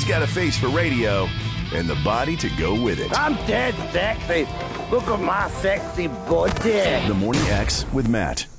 got a face for radio and the body to go with it. I'm dead sexy. Look at my sexy body. The Morning X with Matt.